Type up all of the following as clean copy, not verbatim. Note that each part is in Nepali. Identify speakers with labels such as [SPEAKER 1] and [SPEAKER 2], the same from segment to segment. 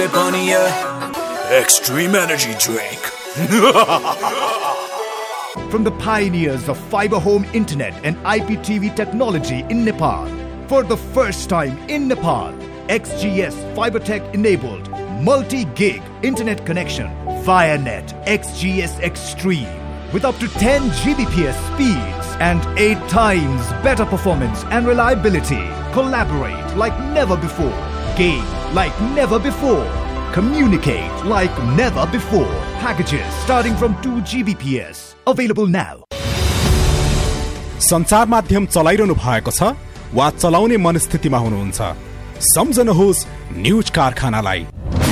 [SPEAKER 1] Extreme energy drink.
[SPEAKER 2] From the pioneers of fiber home internet and IPTV technology in Nepal, for the first time in Nepal, XGS FiberTech enabled multi-gig internet connection via net XGS Extreme with up to 10 Gbps speeds and 8 times better performance and reliability. Collaborate like never before. Game like never before. Communicate like never before. Packages starting from 2 Gbps. Available now.
[SPEAKER 3] सञ्चार माध्यम चलाइरहनु भएको छ वा चलाउने मनस्थितिमा हुनुहुन्छ, सम्झनुहोस् न्यूज कारखानालाई।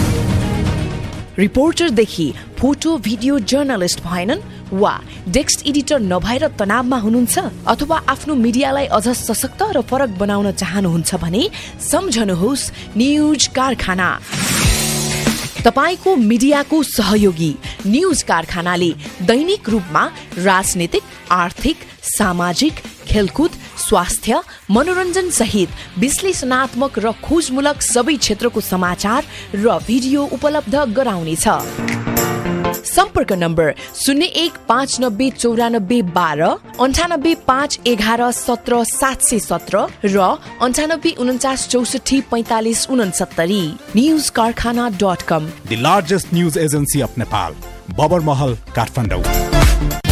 [SPEAKER 4] रिपोर्टरदेखि फोटो भिडियो जर्नलिस्ट भएनन् वा टेक्स्ट एडिटर नभएर तनावमा हुनुहुन्छ अथवा आफ्नो मिडियालाई अझ सशक्त र फरक बनाउन चाहनुहुन्छ भने सम्झनुहोस् न्यूज कारखाना। तपाईको मिडियाको सहयोगी न्यूज कारखानाले दैनिक रूपमा राजनीतिक, आर्थिक, सामाजिक, खेलकुद, स्वास्थ्य, मनोरञ्जन सहित विश्लेषणात्मक र खोजमूलक सबै क्षेत्रको समाचार र भिडियो उपलब्ध गराउनेछ। सम्पर्क नम्बर 01599492 9851117717 र 9849644569।
[SPEAKER 3] newskarkhana.com, the largest news agency of Nepal, Babar Mahal, Kathmandu।